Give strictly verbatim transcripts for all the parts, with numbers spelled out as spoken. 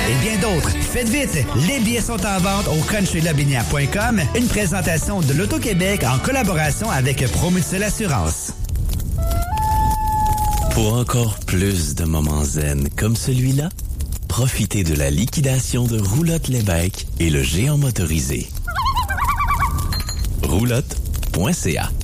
et bien d'autres. Faites vite, les billets sont en vente au country lobinière point com, une présentation de l'Auto-Québec en collaboration avec Promutuelle Assurance. Pour encore plus de moments zen comme celui-là, profitez de la liquidation de Roulotte Lévesque et le géant motorisé. roulotte point c a.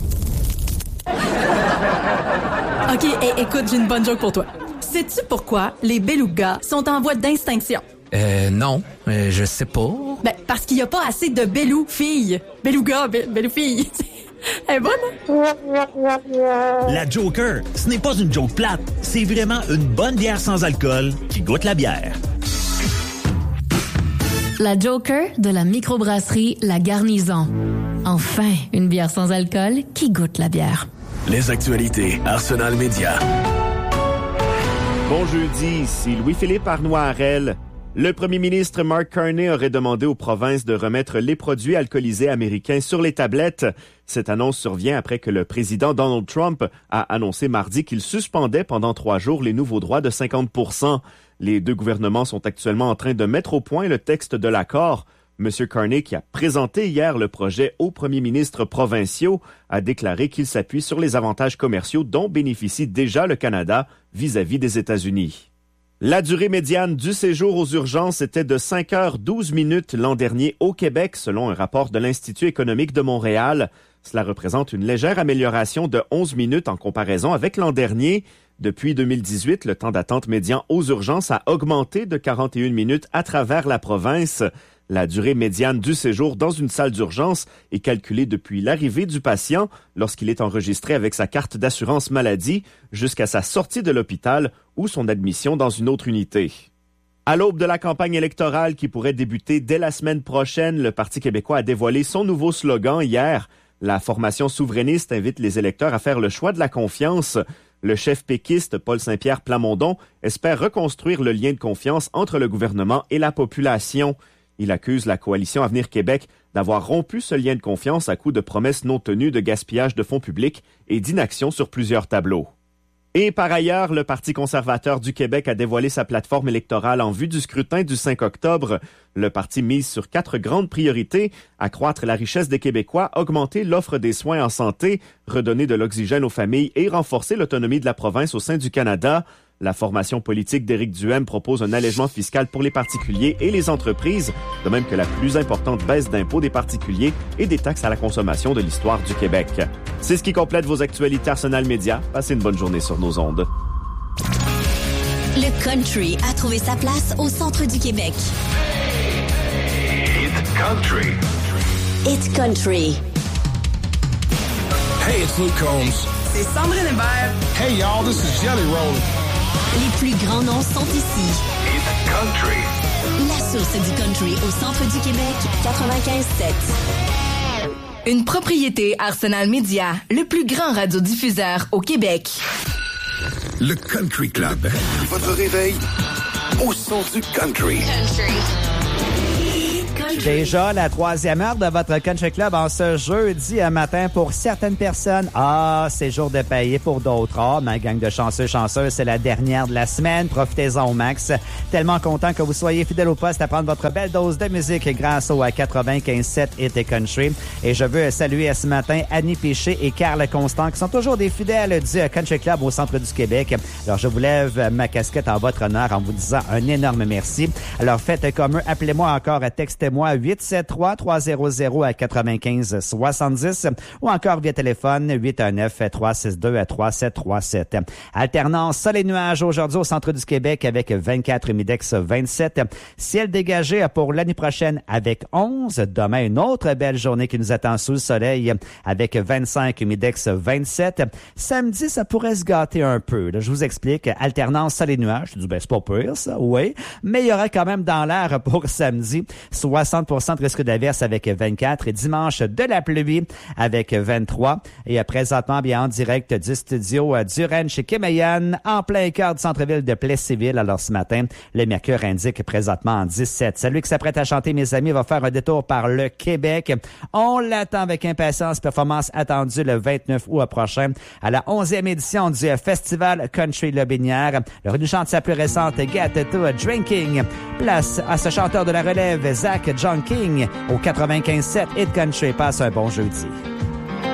OK, hey, écoute, j'ai une bonne joke pour toi. Sais-tu pourquoi les belugas sont en voie d'extinction? Euh, non, euh, je sais pas. Ben, parce qu'il n'y a pas assez de belou-filles. Belugas, be- belou-filles. Elle est bonne, hein? La Joker, ce n'est pas une joke plate. C'est vraiment une bonne bière sans alcool qui goûte la bière. La Joker de la microbrasserie La Garnison. Enfin, une bière sans alcool qui goûte la bière. Les actualités Arsenal Média. Bon jeudi, ici Louis-Philippe Arnois-Harel. Le premier ministre Mark Carney aurait demandé aux provinces de remettre les produits alcoolisés américains sur les tablettes. Cette annonce survient après que le président Donald Trump a annoncé mardi qu'il suspendait pendant trois jours les nouveaux droits de cinquante pour cent. Les deux gouvernements sont actuellement en train de mettre au point le texte de l'accord. M. Carney, qui a présenté hier le projet aux premiers ministres provinciaux, a déclaré qu'il s'appuie sur les avantages commerciaux dont bénéficie déjà le Canada vis-à-vis des États-Unis. La durée médiane du séjour aux urgences était de cinq heures douze minutes l'an dernier au Québec, selon un rapport de l'Institut économique de Montréal. Cela représente une légère amélioration de onze minutes en comparaison avec l'an dernier. Depuis deux mille dix-huit, le temps d'attente médian aux urgences a augmenté de quarante et une minutes à travers la province. La durée médiane du séjour dans une salle d'urgence est calculée depuis l'arrivée du patient lorsqu'il est enregistré avec sa carte d'assurance maladie jusqu'à sa sortie de l'hôpital ou son admission dans une autre unité. À l'aube de la campagne électorale qui pourrait débuter dès la semaine prochaine, le Parti québécois a dévoilé son nouveau slogan hier. La formation souverainiste invite les électeurs à faire le choix de la confiance. Le chef péquiste Paul Saint-Pierre Plamondon espère reconstruire le lien de confiance entre le gouvernement et la population. Il accuse la coalition Avenir Québec d'avoir rompu ce lien de confiance à coup de promesses non tenues de gaspillage de fonds publics et d'inaction sur plusieurs tableaux. Et par ailleurs, le Parti conservateur du Québec a dévoilé sa plateforme électorale en vue du scrutin du cinq octobre. Le parti mise sur quatre grandes priorités: accroître la richesse des Québécois, augmenter l'offre des soins en santé, redonner de l'oxygène aux familles et renforcer l'autonomie de la province au sein du Canada. La formation politique d'Éric Duhaime propose un allègement fiscal pour les particuliers et les entreprises, de même que la plus importante baisse d'impôts des particuliers et des taxes à la consommation de l'histoire du Québec. C'est ce qui complète vos actualités Arsenal Média. Passez une bonne journée sur nos ondes. Le country a trouvé sa place au centre du Québec. It's country. It's country. Hey, it's Luke Combs. C'est Sandrine Hébert. Hey, y'all, this is Jelly Roll. Les plus grands noms sont ici. It's country. La source du country au centre du Québec, quatre-vingt-quinze sept. Une propriété Arsenal Média, le plus grand radiodiffuseur au Québec. Le Country Club. Votre réveil au son du country. Country. Déjà la troisième heure de votre Country Club en ce jeudi matin. Pour certaines personnes, ah, c'est jour de payer. Pour d'autres, ah, ma gang de chanceux, chanceux, c'est la dernière de la semaine. Profitez-en au max. Tellement content que vous soyez fidèles au poste à prendre votre belle dose de musique grâce au quatre-vingt-quinze sept Hit Country. Et je veux saluer ce matin Annie Piché et Carl Constant qui sont toujours des fidèles du Country Club au centre du Québec. Alors, je vous lève ma casquette en votre honneur en vous disant un énorme merci. Alors, faites comme eux. Appelez-moi encore, textez-moi huit sept trois trois zéro zéro à quatre-vingt-quinze soixante-dix ou encore via téléphone huit un neuf trois six deux trois sept trois sept. Alternance soleil nuages aujourd'hui au centre du Québec avec vingt-quatre, humidex vingt-sept. Ciel dégagé pour l'année prochaine avec onze. Demain, une autre belle journée qui nous attend sous le soleil avec vingt-cinq, humidex vingt-sept. Samedi, ça pourrait se gâter un peu. Là, je vous explique. Alternance soleil nuages. Je dis, ben, c'est pas pire, ça, oui. Mais il y aura quand même dans l'air pour samedi soixante soixante pour cent de risque d'averse avec vingt-quatre. Et dimanche, de la pluie avec vingt-trois. Et présentement, bien en direct du studio du Ranch Kemeyan, en plein cœur du centre-ville de Plessisville. Alors ce matin, le mercure indique présentement en dix-sept. Celui qui s'apprête à chanter, mes amis, va faire un détour par le Québec. On l'attend avec impatience. Performance attendue le vingt-neuf août prochain à la onzième édition du Festival Country Lobinière. Le revenu chante sa plus récente Get to Drinking. Place à ce chanteur de la relève, Zach John King, au quatre-vingt-quinze sept Hit Country. Passe un bon jeudi.